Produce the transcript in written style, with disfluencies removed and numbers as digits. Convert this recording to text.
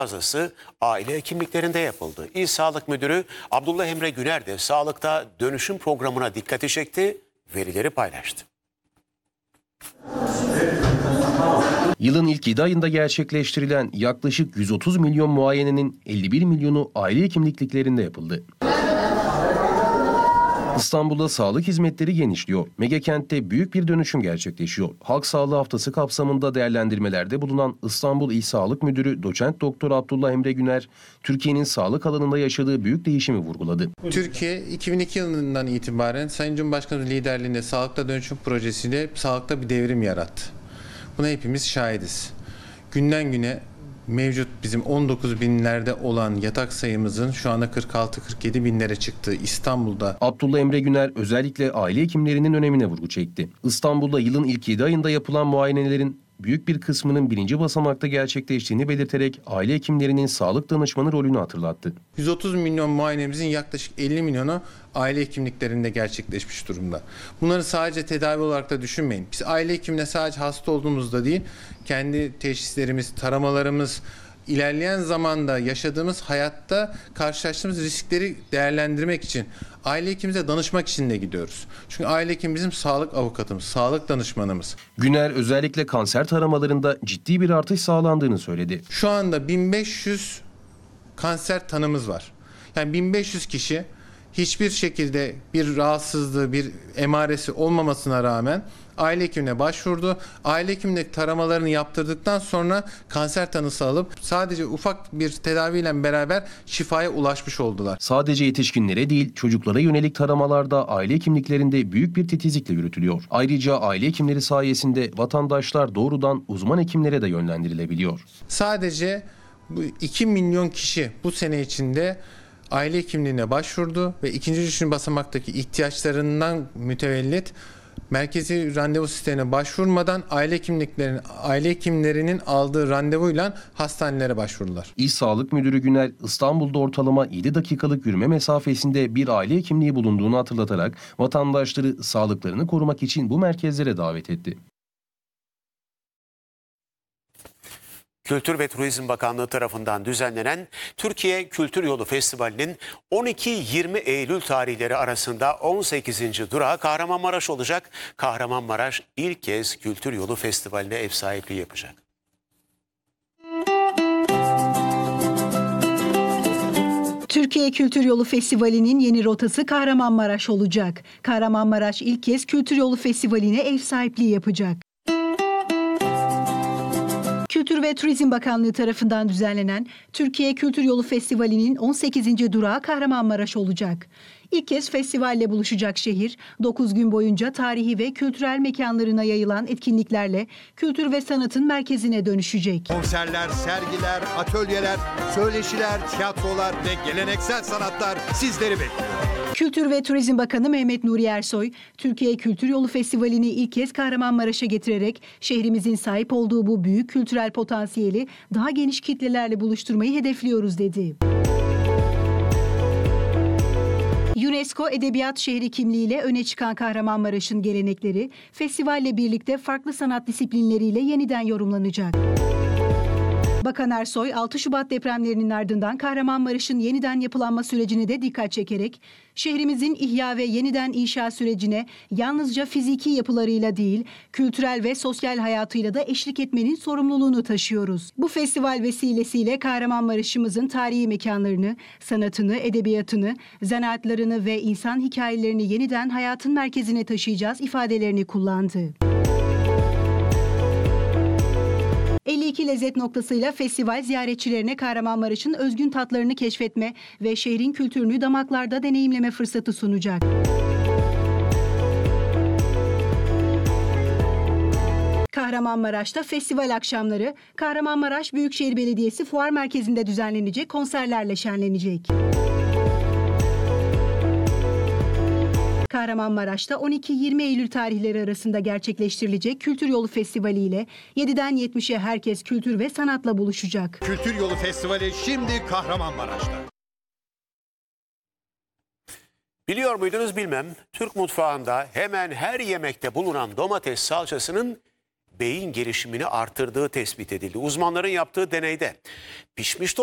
fazlası aile hekimliklerinde yapıldı. İl Sağlık Müdürü Abdullah Emre Güner de sağlıkta dönüşüm programına dikkati çekti, verileri paylaştı. Yılın ilk 7 ayında gerçekleştirilen yaklaşık 130 milyon muayenenin 51 milyonu aile hekimliklerinde yapıldı. İstanbul'da sağlık hizmetleri genişliyor. Megakent'te büyük bir dönüşüm gerçekleşiyor. Halk Sağlığı Haftası kapsamında değerlendirmelerde bulunan İstanbul İl Sağlık Müdürü Doçent Doktor Abdullah Emre Güner, Türkiye'nin sağlık alanında yaşadığı büyük değişimi vurguladı. Türkiye 2002 yılından itibaren Sayın Cumhurbaşkanı liderliğinde Sağlıkta Dönüşüm projesiyle sağlıkta bir devrim yarattı. Buna hepimiz şahidiz. Günden güne mevcut bizim 19 binlerde olan yatak sayımızın şu anda 46-47 binlere çıktığı İstanbul'da. Abdullah Emre Güner özellikle aile hekimlerinin önemine vurgu çekti. İstanbul'da yılın ilk 7 ayında yapılan muayenelerin büyük bir kısmının birinci basamakta gerçekleştiğini belirterek aile hekimlerinin sağlık danışmanı rolünü hatırlattı. 130 milyon muayenemizin yaklaşık 50 milyonu aile hekimliklerinde gerçekleşmiş durumda. Bunları sadece tedavi olarak da düşünmeyin. Biz aile hekimine sadece hasta olduğumuzda değil, kendi teşhislerimiz, taramalarımız, ilerleyen zamanda yaşadığımız hayatta karşılaştığımız riskleri değerlendirmek için aile hekimimize danışmak için de gidiyoruz. Çünkü aile hekim bizim sağlık avukatımız, sağlık danışmanımız. Güner özellikle kanser taramalarında ciddi bir artış sağlandığını söyledi. Şu anda 1500 kanser tanımız var. Yani 1500 kişi hiçbir şekilde bir rahatsızlığı, bir emaresi olmamasına rağmen aile hekimine başvurdu. Aile hekimine taramalarını yaptırdıktan sonra kanser tanısı alıp sadece ufak bir tedaviyle beraber şifaya ulaşmış oldular. Sadece yetişkinlere değil, çocuklara yönelik taramalarda aile hekimliklerinde büyük bir titizlikle yürütülüyor. Ayrıca aile hekimleri sayesinde vatandaşlar doğrudan uzman hekimlere de yönlendirilebiliyor. Sadece bu 2 milyon kişi bu sene içinde aile hekimliğine başvurdu ve ikinci, üçüncü basamaktaki ihtiyaçlarından mütevellit merkezi randevu sistemine başvurmadan aile hekimlerinin aldığı randevuyla hastanelere başvurdular. İl Sağlık Müdürü Güner, İstanbul'da ortalama 7 dakikalık yürüme mesafesinde bir aile hekimliği bulunduğunu hatırlatarak vatandaşları sağlıklarını korumak için bu merkezlere davet etti. Kültür ve Turizm Bakanlığı tarafından düzenlenen Türkiye Kültür Yolu Festivali'nin 12-20 Eylül tarihleri arasında 18. durağı Kahramanmaraş olacak. Kahramanmaraş ilk kez Kültür Yolu Festivali'ne ev sahipliği yapacak. Türkiye Kültür Yolu Festivali'nin yeni rotası Kahramanmaraş olacak. Kahramanmaraş ilk kez Kültür Yolu Festivali'ne ev sahipliği yapacak. Kültür ve Turizm Bakanlığı tarafından düzenlenen Türkiye Kültür Yolu Festivali'nin 18. durağı Kahramanmaraş olacak. İlk kez festivalle buluşacak şehir, 9 gün boyunca tarihi ve kültürel mekanlarına yayılan etkinliklerle kültür ve sanatın merkezine dönüşecek. Konserler, sergiler, atölyeler, söyleşiler, tiyatrolar ve geleneksel sanatlar sizleri bekliyor. Kültür ve Turizm Bakanı Mehmet Nuri Ersoy, Türkiye Kültür Yolu Festivali'ni ilk kez Kahramanmaraş'a getirerek şehrimizin sahip olduğu bu büyük kültürel potansiyeli daha geniş kitlelerle buluşturmayı hedefliyoruz dedi. UNESCO Edebiyat Şehri kimliğiyle öne çıkan Kahramanmaraş'ın gelenekleri, festivalle birlikte farklı sanat disiplinleriyle yeniden yorumlanacak. Bakan Ersoy, 6 Şubat depremlerinin ardından Kahramanmaraş'ın yeniden yapılanma sürecine de dikkat çekerek, şehrimizin ihya ve yeniden inşa sürecine yalnızca fiziki yapılarıyla değil, kültürel ve sosyal hayatıyla da eşlik etmenin sorumluluğunu taşıyoruz. Bu festival vesilesiyle Kahramanmaraş'ımızın tarihi mekanlarını, sanatını, edebiyatını, zanaatlarını ve insan hikayelerini yeniden hayatın merkezine taşıyacağız ifadelerini kullandı. 52 lezzet noktasıyla festival ziyaretçilerine Kahramanmaraş'ın özgün tatlarını keşfetme ve şehrin kültürünü damaklarda deneyimleme fırsatı sunacak. Kahramanmaraş'ta festival akşamları Kahramanmaraş Büyükşehir Belediyesi Fuar Merkezi'nde düzenlenecek konserlerle şenlenecek. Kahramanmaraş'ta 12-20 Eylül tarihleri arasında gerçekleştirilecek Kültür Yolu Festivali ile 7'den 70'e herkes kültür ve sanatla buluşacak. Kültür Yolu Festivali şimdi Kahramanmaraş'ta. Biliyor muydunuz bilmem, Türk mutfağında hemen her yemekte bulunan domates salçasının beyin gelişimini artırdığı tespit edildi. Uzmanların yaptığı deneyde pişmiş